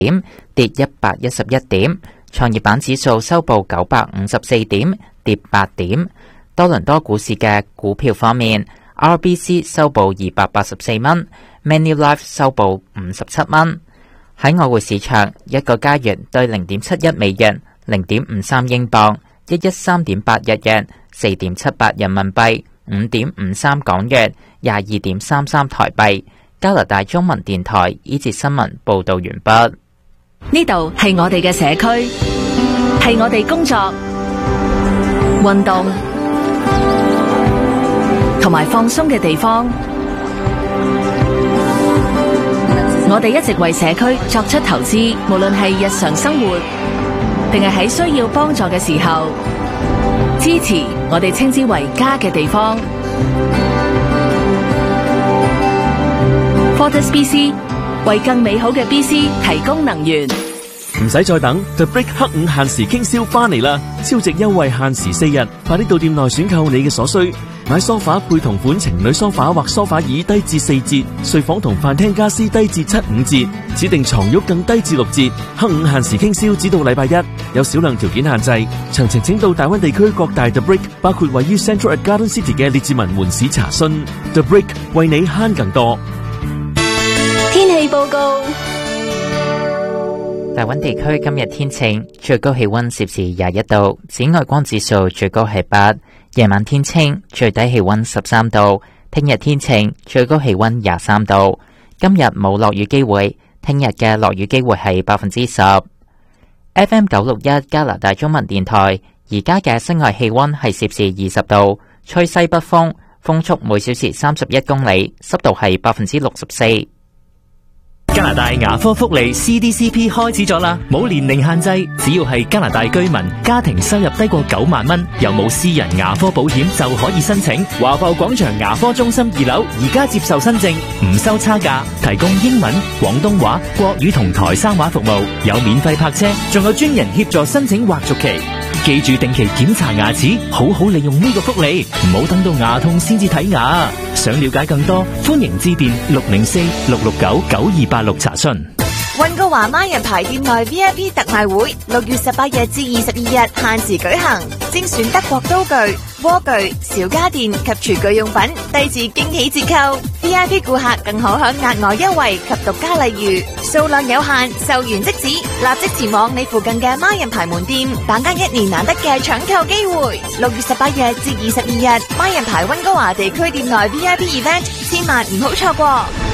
點，跌111點。創業板指數收報954點，跌8點。多倫多股市嘅股票方面， RBC 收報284蚊， Manulife 收報57蚊。喺外匯市場，一個加元兌0.71美元，0.53英鎊，113.8日元，4.78人民幣，5.53港元，22.33台幣。加拿大中文電台呢節新聞報道完畢。 呢度係我哋嘅社區，係我哋工作、運動同埋放鬆嘅地方。我哋一直為社區作出投資，無論係日常生活定係喺需要幫助嘅時候，支持我哋稱之為家嘅地方。Fortis BC 為更美好嘅 BC 提供能源。 唔使再等 The Brick 黑五限時傾銷翻嚟啦！超值優惠限時4日，快啲到店內選購你嘅所需。買梳化配同款情侶梳化或梳化椅低至4折，睡房同飯廳家私低至7-5折，指定床褥更低至6折。黑五限時傾銷只到禮拜一，有少量條件限制。詳情請到大灣地區各大 The Brick， 包括位於 Central at Garden City 嘅列治文門市查詢。The Brick 為你慳更多。 天氣報告。 大溫地區今日天晴，最高氣溫攝氏21度，紫外光指數最高係8，夜晚天晴，最低氣溫13度。聽日天晴，最高氣溫23度。今日冇落雨機會，聽日嘅落雨機會係10%。FM 961加拿大中文電台，而家嘅室外氣溫係攝氏20度，吹西北風，風速每小時31公里，濕度係64%。 加拿大牙科福利 CDCP 開始咗啦，冇年齡限制，只要係加拿大居民，家庭收入低過9萬蚊，又冇私人牙科保險就可以申請。華埠廣場牙科中心2樓而家接受新症，唔收差價，提供英文、廣東話、國語同台山話服務，有免費泊車，仲有專人協助申請或續期。記住定期檢查牙齒，好好利用呢個福利，唔好等到牙痛先至睇牙。想了解更多，歡迎致電604-669-9286查詢。 溫哥華孖人牌店內 VIP 特賣會6月18日至22日限時舉行，精選德國刀具、鍋具、小家電及廚具用品，低至驚喜折扣。VIP 顧客更可享額外優惠及獨家禮遇，數量有限，售完即止，立即前往你附近嘅孖人牌門店，把握1年難得嘅搶購機會。6月18日至22日，孖人牌溫哥華地區店內 VIP event，千萬唔好錯過。